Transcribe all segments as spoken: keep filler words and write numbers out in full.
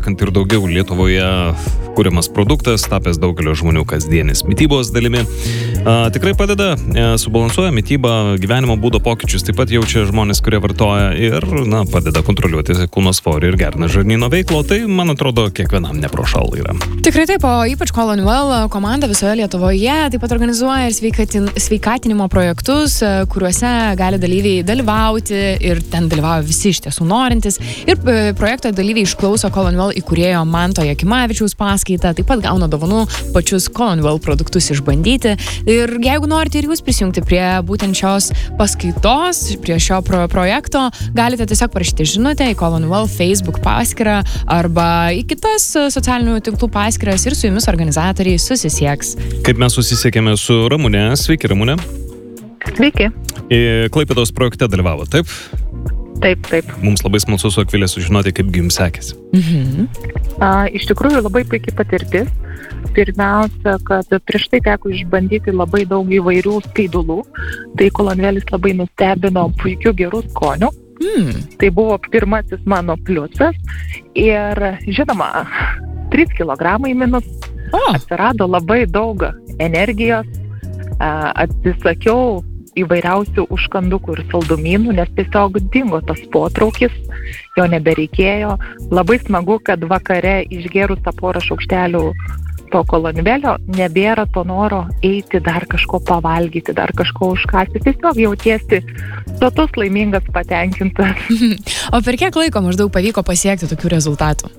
sakant, ir daugiau Lietuvoje kuriamas produktas, tapęs daugelio žmonių kasdienis mitybos dalimi. A, tikrai padeda, e, subalansuoja mitybą, gyvenimo būdo pokyčius, taip pat jaučia žmonės, kurie vartoja ir, na, padeda kontroliuoti kūno svorį ir gerina žarnyno veiklą, tai, man atrodo, kiekvienam ne pro šalą yra. Tikrai taip, o ypač Colon Well komanda visoje Lietuvoje taip pat organizuoja ir sveikatin, sveikatinimo projektus, kuriuose gali dalyviai dalyvauti ir ten dalyvauja visi iš tiesų norintis. Ir projekto dalyviai išklauso Colon Well įkūrėjo Manto Jakimavičiaus paskaitą, taip pat gauna dovanų pačius Colon Well produktus išbandyti. Ir jeigu norite ir jūs prisijungti prie būtent šios paskaitos, prie šio pro projekto, galite tiesiog parašyti žinutę į Colon Well Facebook paskyrą arba į kitas socialinių tinklų paskyras ir su jumis organizatoriai susisieks. Kaip mes susisiekėme su Ramune. Sveiki, Ramune. Sveiki. Klaipėdos projekte dalyvavo, taip? Taip, taip. Mums labai smalsu su Akvilė sužinoti, kaip jums sekėsi. Mhm. A, iš tikrųjų labai puikiai patirtis. Pirmiausia, kad prieš tai teko išbandyti labai daug įvairių skaidulų. Tai Colon Wellis labai nustebino puikiu gerų skoniu. Mm. Tai buvo pirmasis mano pliusas. Ir žinoma, trys kilogramai minus. Oh. Atsirado labai daug energijos. A, atsisakiau įvairiausių užkandukų ir saldumynų, nes tiesiog dingo tas potraukis, jo nebereikėjo. Labai smagu, kad vakare išgėrus tą porą šaukštelių to Colon Wellio nebėra to noro eiti dar kažko pavalgyti, dar kažko užkąsti. Tiesiog jautiesi sotus, laimingas, patenkintas. O per kiek laiko maždaug pavyko pasiekti tokių rezultatų?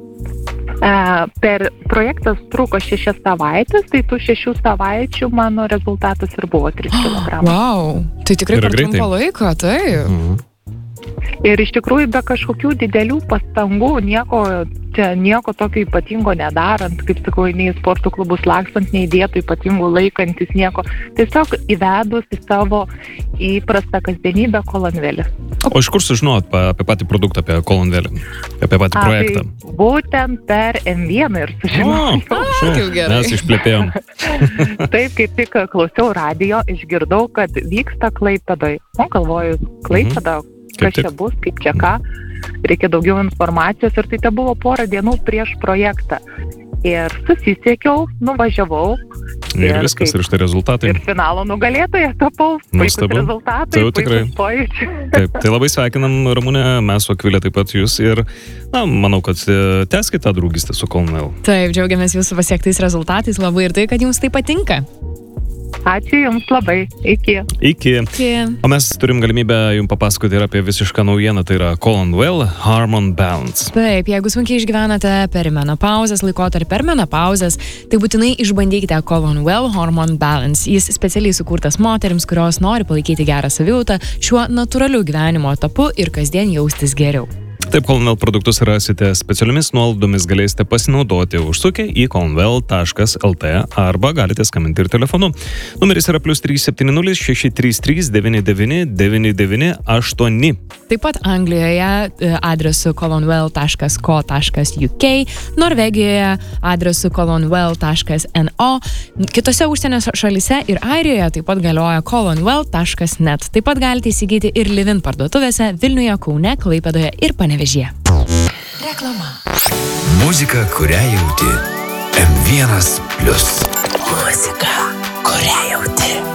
E, per projektas truko šešias savaitės, tai tų šešių savaičių mano rezultatas ir buvo trys kilogramai. Wow, tai tikrai Yra per greitai. trumpą laiką, tai. Mhm. Ir iš tikrųjų be kažkokių didelių pastangų, nieko, čia, nieko tokio ypatingo nedarant, kaip sakau, nei į sporto klubus lakstant, nei dietų ypatingų laikantis, nieko. Tiesiog įvedus į savo įprastą kasdienybę Colon Wellį. O iš kur sužinot apie patį produktą, apie Colon Wellį, apie patį A, projektą? Tai būtent per M vieną ir sužinojau. O, Kaip gerai. mes išplėpėjom. Taip, kaip tik klausiau radijo, išgirdau, kad vyksta Klaipėdoje. O galvoju, Klaipėda, Kaip kas čia bus, kaip čia ką. Reikia daugiau informacijos ir tai te buvo porą dienų prieš projektą. Ir susisiekiau, nuvažiavau. Ir viskas, kaip- ir štai rezultatai. Ir finalo nugalėtoja tapau. Puikus Nuostabu. rezultatai, Tai jau tikrai. puikus pojūčiai. Taip, tai labai sveikinam, Ramune, mes su Akvilė taip pat jūs ir, na, manau, kad e, tęskite tą draugystę su Colon Well. Taip, džiaugiamės jūsų pasiektais rezultatais labai ir tai, kad jums tai patinka. Ačiū Jums labai. Iki. Iki. Iki. O mes turim galimybę jums papasakoti ir apie visišką naujieną, tai yra Colon Well Hormone Balance. Taip, jeigu sunkiai išgyvenate perimenopauzės laikotarpį, per menopauzės, tai būtinai išbandykite Colon Well Hormone Balance. Jis specialiai sukurtas moterims, kurios nori palaikyti gerą savijautą šiuo natūraliu gyvenimo etapu ir kasdien jaustis geriau. Taip, Colon Well produktus rasite specialiomis nuolaidomis, galėsite pasinaudoti užsukę į colonwell taškas el tė arba galite skambinti ir telefonu. Numeris yra plius trys septyni nulis šeši trys trys devyni devyni devyni devyni aštuoni. Taip pat Anglijoje e, adresu colonwell taškas co taškas uk, Norvegijoje adresu colonwell taškas no, kitose užsienio šalyse ir Airijoje taip pat galioja colonwell taškas net. Taip pat galite įsigyti ir Livin parduotuvėse Vilniuje, Kaune, Klaipėdoje ir Panevėžyje. Reklama. Muzika, kurią jauti. M vienas plius. Muzika, kurią jauti.